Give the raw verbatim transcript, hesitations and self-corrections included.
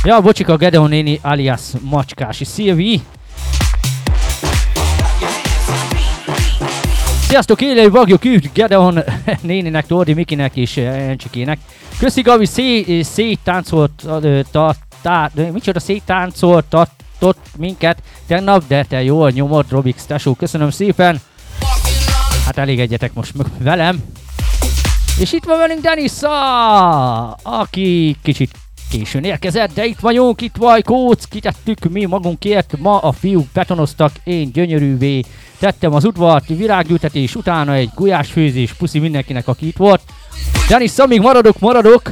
Ja, bocsika, Gedeon néni alias Macskási Szilvi. Sziasztok, élő vagyok, üdv Gedeon néninek, Tordi Mikinek és Encsikének. Köszi Gabi, szé, széttáncolt, ta, tá, micsoda széttáncoltatott minket tegnap, de te jól nyomod, Robix tesó, köszönöm szépen. Hát elégedjetek most velem. És itt van velünk Denisa, aki kicsit későn érkezett, de itt vagyunk, itt vagy, Kóc, kitettük mi magunkért, ma a fiúk betonoztak, én gyönyörűvé tettem az udvart, virágültetés, utána egy gulyásfőzés, puszi mindenkinek, aki itt volt. Denisa, még maradok, maradok,